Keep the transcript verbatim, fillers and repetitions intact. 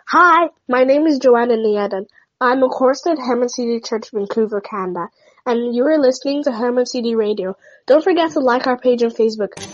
Hi, my name is Joanna Niedan. I'm a chorister at Herman C D Church, Vancouver, Canada, and you are listening to Herman C D Radio. Don't forget to like our page on Facebook.